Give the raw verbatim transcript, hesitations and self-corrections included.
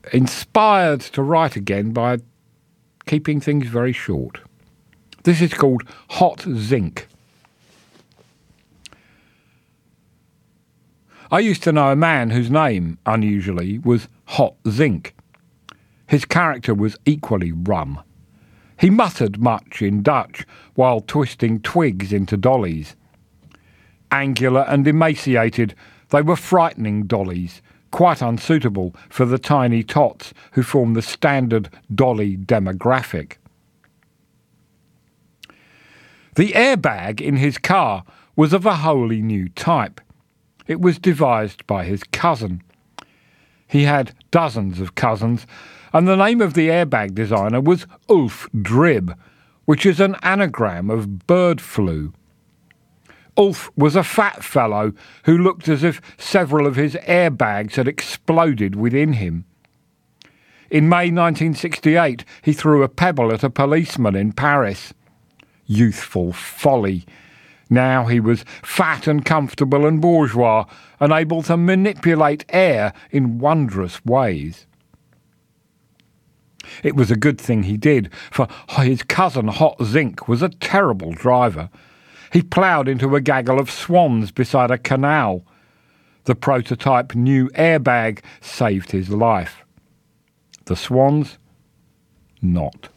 inspired to write again by keeping things very short. This is called Hot Zinc. I used to know a man whose name, unusually, was Hot Zinc. His character was equally rum. He muttered much in Dutch while twisting twigs into dollies. Angular and emaciated, they were frightening dollies, quite unsuitable for the tiny tots who form the standard dolly demographic. The airbag in his car was of a wholly new type. It was devised by his cousin. He had dozens of cousins, and the name of the airbag designer was Ulf Drib, which is an anagram of bird flu. Ulf was a fat fellow who looked as if several of his airbags had exploded within him. In May nineteen sixty-eight, he threw a pebble at a policeman in Paris. Youthful folly. Now he was fat and comfortable and bourgeois, and able to manipulate air in wondrous ways. It was a good thing he did, for his cousin Hot Zinc was a terrible driver. He ploughed into a gaggle of swans beside a canal. The prototype new airbag saved his life. The swans, not.